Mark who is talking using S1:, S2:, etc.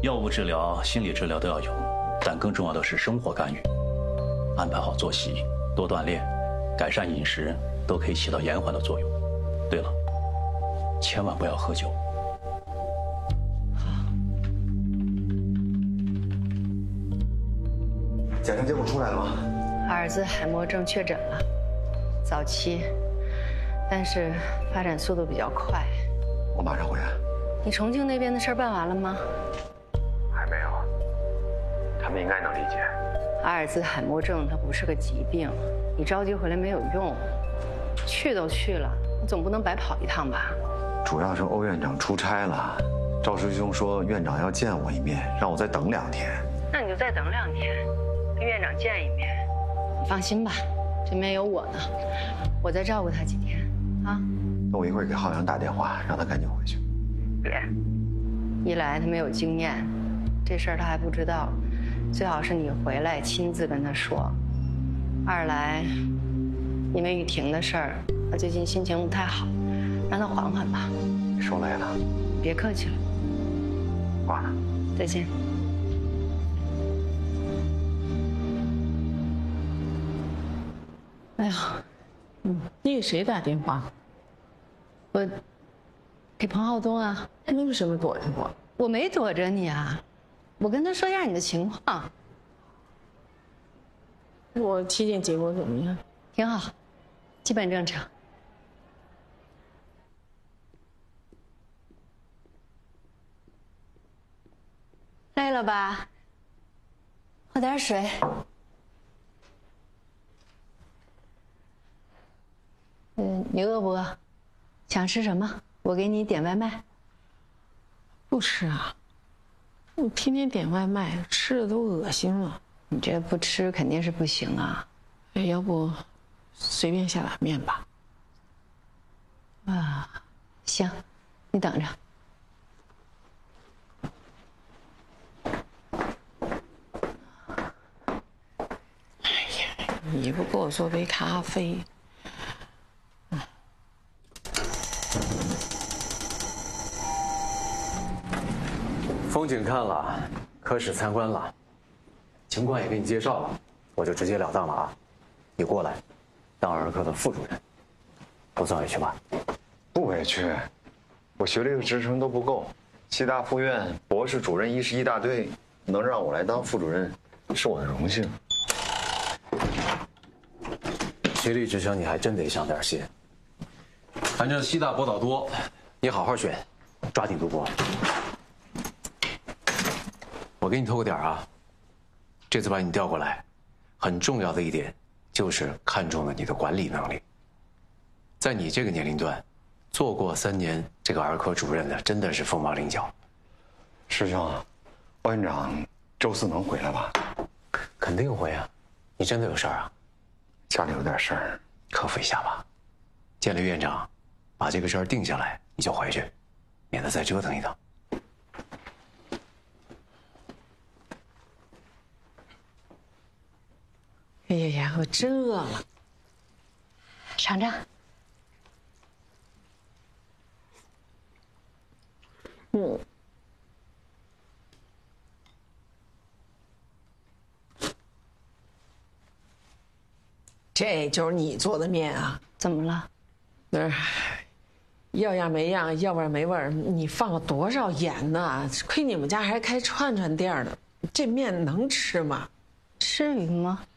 S1: 药物治疗、心理治疗都要有，但更重要的是生活干预。安排好作息，多锻炼，改善饮食，都可以起到延缓的作用。对了，千万不要喝酒。
S2: 检查结果出来了吗？
S3: 阿尔兹海默症确诊了，早期，但是发展速度比较快。
S2: 我马上回来。
S3: 你重庆那边的事儿办完了吗？
S2: 还没有，他们应该能理解。
S3: 阿尔兹海默症它不是个疾病，你着急回来没有用。去都去了，你总不能白跑一趟吧？
S2: 主要是欧院长出差了，赵师兄说院长要见我一面，让我再等2天。
S3: 那你就再等2天，跟院长见一面。你放心吧，这边有我呢，我再照顾他几天啊。
S2: 那我一会儿给浩洋打电话，让他赶紧回去。
S3: 别，一来他没有经验，这事儿他还不知道，最好是你回来亲自跟他说。二来，因为雨婷的事儿，他最近心情不太好，让他缓缓吧。
S2: 受累了。
S3: 别客气了。
S2: 挂了。
S3: 再见。
S4: 哎呀，你给谁打电话？
S3: 我给彭浩东啊。
S4: 你为什么躲着我？
S3: 我没躲着你啊，我跟他说一下你的情况。
S4: 我体检结果怎么样？
S3: 挺好，基本正常。累了吧？喝点水。你饿不饿？想吃什么？我给你点外卖。
S4: 不吃啊，我天天点外卖，吃的都恶心了。
S3: 你这不吃肯定是不行啊。
S4: 哎，要不随便下碗面吧？
S3: 啊，行，你等着。
S4: 哎呀，你不给我做杯咖啡？
S5: 风景看了，科室参观了，情况也给你介绍了，我就直截了当了啊！你过来，当儿科的副主任，不算委屈吧？
S2: 不委屈，我学历和职称都不够，西大附院博士主任医师一大堆，能让我来当副主任，是我的荣幸。
S5: 学历职称你还真得上点心。反正西大博导多，你好好选，抓紧读博。我给你透个点啊，这次把你调过来，很重要的一点就是看中了你的管理能力。在你这个年龄段，做过3年这个儿科主任的，真的是凤毛麟角。
S2: 师兄，欧院长周4能回来吧？
S5: 肯定会啊，你真的有事儿啊？
S2: 家里有点事儿，
S5: 克服一下吧。见了院长，把这个事儿定下来，你就回去，免得再折腾一趟。
S4: 哎呀呀，我真饿了，
S3: 尝尝。
S4: 这就是你做的面啊？
S3: 怎么了？
S4: 要样没样，要味没味，你放了多少盐呢？亏你们家还开串串店呢，这面能吃吗？
S3: 至于吗？